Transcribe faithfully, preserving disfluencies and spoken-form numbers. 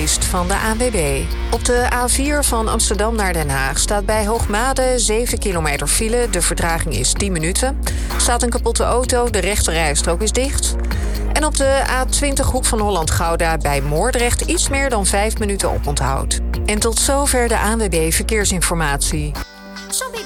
Geest van de A N W B. Op de A vier van Amsterdam naar Den Haag staat bij Hoogmade zeven kilometer file. De vertraging is tien minuten. Staat een kapotte auto, de rechterrijstrook is dicht. En op de A twintig Hoek van Holland-Gouda bij Moordrecht iets meer dan vijf minuten oponthoud. En tot zover de A N W B Verkeersinformatie.